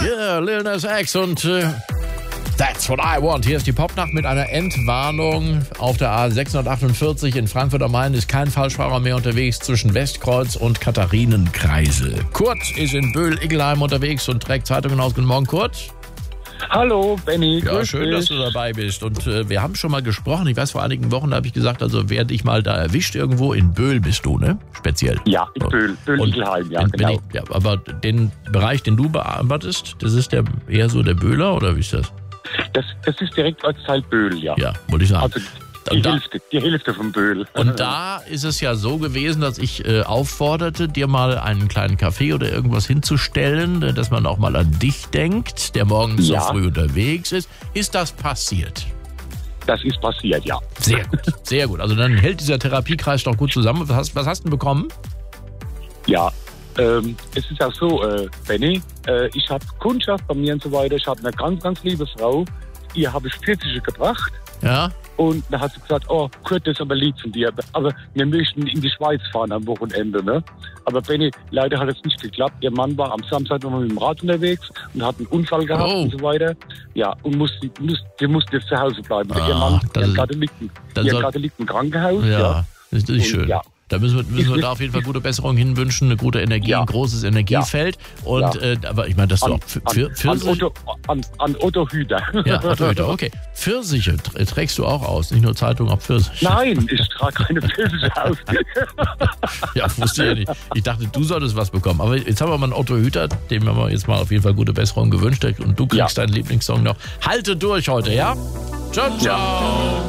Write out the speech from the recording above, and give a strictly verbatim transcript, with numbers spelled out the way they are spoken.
Yeah, Lil Nas X und äh, That's What I Want. Hier ist die Popnacht mit einer Entwarnung. Auf der A sechshundertachtundvierzig in Frankfurt am Main ist kein Falschfahrer mehr unterwegs zwischen Westkreuz und Katharinenkreisel. Kurt ist in Böhl-Iggelheim unterwegs und trägt Zeitungen aus. Guten Morgen, Kurt. Hallo, Benny. Ja, schön, dich. dass du dabei bist. Und äh, wir haben schon mal gesprochen. Ich weiß, vor einigen Wochen habe ich gesagt, also wer dich mal da erwischt irgendwo, in Böhl bist du, ne? Speziell. Ja, in Böhl. Böhl-Iggelheim, ja, in, genau. Ich, ja, aber den Bereich, den du bearbeitest, das ist der eher so der Böhler, oder wie ist das? Das, das ist direkt Ortsteil Böhl, ja. Ja, wollte ich sagen. Also die, da, Hälfte, die Hälfte von Böhl. Und da ist es ja so gewesen, dass ich äh, aufforderte, dir mal einen kleinen Kaffee oder irgendwas hinzustellen, äh, dass man auch mal an dich denkt, der morgens Ja. so früh unterwegs ist. Ist das passiert? Das ist passiert, ja. Sehr gut, sehr gut. Also dann hält dieser Therapiekreis doch gut zusammen. Was hast, was hast du denn bekommen? Ja, ähm, es ist auch so, äh, Benny, äh, ich habe Kundschaft bei mir und so weiter. Ich habe eine ganz, ganz liebe Frau. Ihr habe ich Pfirsiche gebracht. Ja? Und dann hat sie gesagt, oh, Kurt, das ist aber lieb von dir. Aber wir möchten in die Schweiz fahren am Wochenende, ne? Aber Benny, leider hat es nicht geklappt. Ihr Mann war am Samstag noch mit dem Rad unterwegs und hat einen Unfall gehabt Oh. und so weiter. Ja, und musste, musste, sie musste jetzt zu Hause bleiben. Ah, ihr Mann, das ihr ist- gerade liegt, im- dann ihr soll- gerade liegt im Krankenhaus. Ja, Ja. das ist nicht Und, schön. ja. Da müssen wir, müssen wir da auf jeden Fall gute Besserung hinwünschen, eine gute Energie, Ja. ein großes Energiefeld. Und Ja. äh, aber ich meine, dass du An, auch Pf- an, Pfir- an, Pfirsich... Otto, an, an Otto Hüter. Ja, Otto Hüter, okay. Pfirsiche tr- trägst du auch aus, nicht nur Zeitung, auch Pfirsich. Nein, ich trage keine Pfirsiche aus. Ja, wusste ich ja nicht. Ich dachte, du solltest was bekommen. Aber jetzt haben wir mal einen Otto Hüter, dem haben wir jetzt mal auf jeden Fall gute Besserung gewünscht. Und du kriegst Ja. deinen Lieblingssong noch. Halte durch heute, ja? Ciao, ciao. Ja.